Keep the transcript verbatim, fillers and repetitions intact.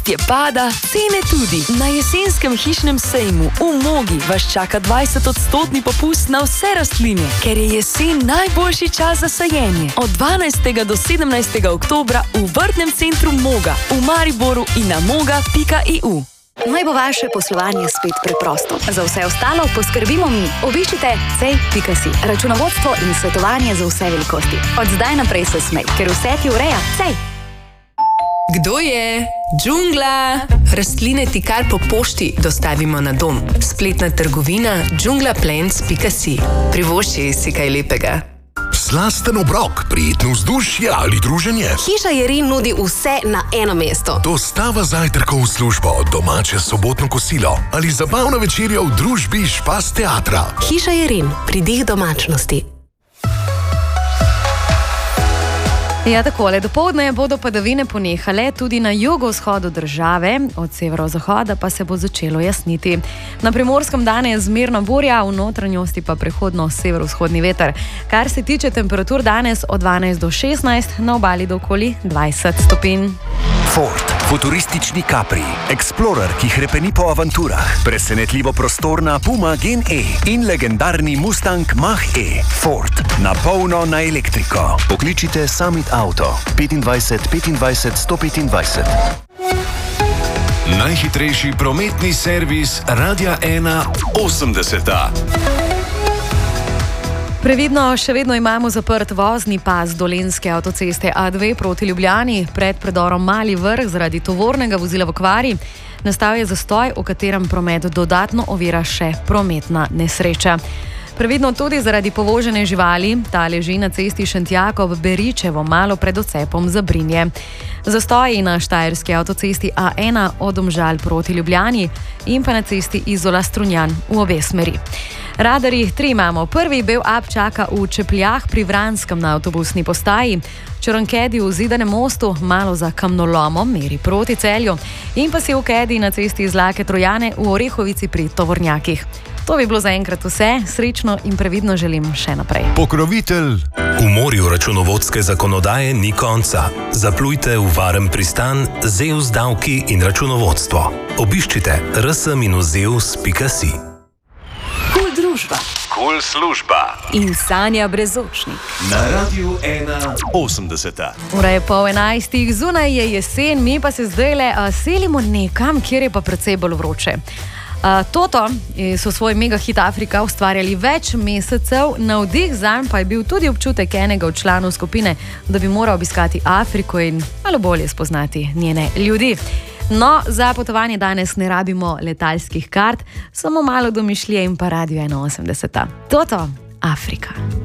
Poletje pada, cene tudi. Na jesenskem hišnem sejmu v Mogi vas čaka dvajset odstotni popust na vse rastline, ker je jesen najboljši čas za sajenje. Od dvanajstega do sedemnajstega oktobra v Vrtnem centru Moga, v Mariboru in na moga pika e u. Naj bo vaše poslovanje spet preprosto. Za vse ostalo poskrbimo mi. Obiščite cej pika si. Računovodstvo in svetovanje za vse velikosti. Od zdaj naprej se smej, ker vse ti ureja Cej. Kdo je? Džungla! Rastline ti kar po pošti dostavimo na dom. Spletna trgovina džungla plants pika si. Privošči si kaj lepega. Slasten obrok, prijetno vzdušje ali druženje. Hiša Jerin nudi vse na eno mesto. Dostava zajtrkov v službo, domače sobotno kosilo ali zabavna večerja v družbi Špas teatra. Hiša Jerin, pridih domačnosti. Ja, takole, dopoldne bodo padavine ponehale tudi na jugovzhodu države, od severozahoda pa se bo začelo jasniti. Na Primorskem danes zmerna burja, v notranjosti pa prehodno severovzhodni veter. Kar se tiče temperatur danes od dvanajst do šestnajst, na obali do okoli dvajset stopinj. Ford, futuristični Capri, Explorer, ki hrepeni po avanturah, presenetljivo prostorna Puma Gen E in legendarni Mustang Mach-E. Ford, na polno na elektriko. Pokličite Summit Auto petindvajset petindvajset sto petindvajset. Najhitrejši prometni servis Radia ena osemdeseta. Previdno, še vedno imamo zaprt vozni pas Dolenjske avtoceste A dve proti Ljubljani pred predorom Mali Vrh zaradi tovornega vozila v kvari. Nastal je zastoj, v katerem promet dodatno ovira še prometna nesreča. Previdno tudi zaradi povožene živali, ta leži na cesti Šentjakov-Beričevo, malo pred odcepom Zabrinje. Zastoji na štajerski avtocesti A ena od Domžal proti Ljubljani in pa na cesti Izola-Strunjan v obe smeri. Radarji tri imamo. Prvi bel up čaka v Čepljah pri Vranskem na avtobusni postaji, Črnkedi v Zidanem mostu, malo za kamnolomom, meri proti Celju in pa si v Kedi na cesti Zlake Trojane v Orehovici pri Tovornjakih. To bi bilo zaenkrat vse, srečno in previdno želim še naprej. Pokrovitelj. V morju računovodske zakonodaje ni konca. Zaplujte v varen pristan Zeus davki in računovodstvo. Obiščite r s minus zeus pika si. Kul družba. Kul služba. In Sanja Brezočnik. Na Radiu ena osemdeseta. Ura je pol enajstih, zunaj je jesen, mi pa se zdajle uh, selimo nekam, kjer je pa precej bolj vroče. Uh, Toto so svoj megahit Afrika ustvarjali več mesecev, navdih zanj pa je bil tudi občutek enega od članov skupine, da bi moral obiskati Afriko in malo bolje spoznati njene ljudi. No, za potovanje danes ne rabimo letalskih kart, samo malo domišljije in pa Radio ena osemdeseta. Toto, Afrika.